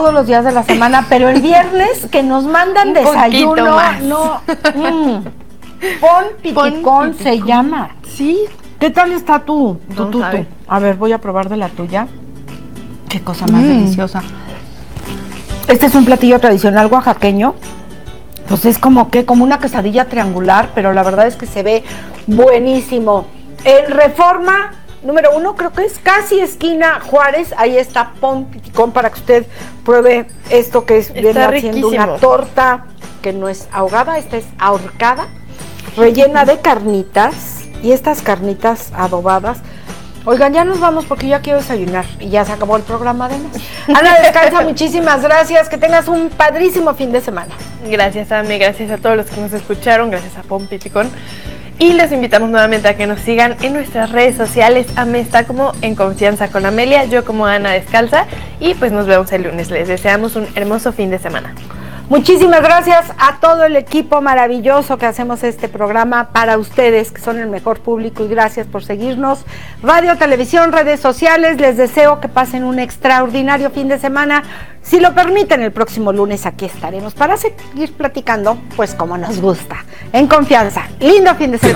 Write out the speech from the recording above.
todos los días de la semana, pero el viernes que nos mandan Un desayuno, más. no. Pon piticón se llama. Sí. ¿Qué tal está tú? Vamos a ver. A ver, voy a probar de la tuya. Qué cosa más deliciosa. Este es un platillo tradicional oaxaqueño. Pues es como una quesadilla triangular, pero la verdad es que se ve buenísimo. En Reforma número 1, creo que es casi esquina Juárez, ahí está Pon Piticón para que usted pruebe esto que es, viene haciendo una torta que no es ahogada, esta es ahorcada, rellena de carnitas y estas carnitas adobadas. Oigan, ya nos vamos porque ya quiero desayunar y ya se acabó el programa además. Ana Descalza, muchísimas gracias, que tengas un padrísimo fin de semana. Gracias, Ame, gracias a todos los que nos escucharon, gracias a Pon Piticón. Y les invitamos nuevamente a que nos sigan en nuestras redes sociales. Ame está como En Confianza con Amelia, yo como Ana Descalza. Y pues nos vemos el lunes. Les deseamos un hermoso fin de semana. Muchísimas gracias a todo el equipo maravilloso que hacemos este programa para ustedes, que son el mejor público, y gracias por seguirnos. Radio, televisión, redes sociales, les deseo que pasen un extraordinario fin de semana. Si lo permiten, el próximo lunes aquí estaremos para seguir platicando, pues como nos gusta. En Confianza. Lindo fin de semana.